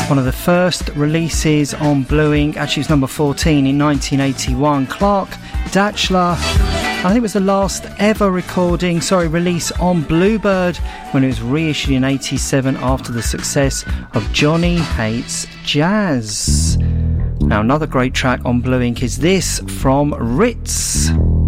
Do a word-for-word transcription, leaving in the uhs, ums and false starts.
One of the first releases on Blue Ink, actually it was number fourteen in nineteen eighty-one. Clark Datchler, I think it was the last ever recording, sorry, release on Bluebird when it was reissued in eighty-seven after the success of Johnny Hates Jazz. Now another great track on Blue Ink is this from Ritz.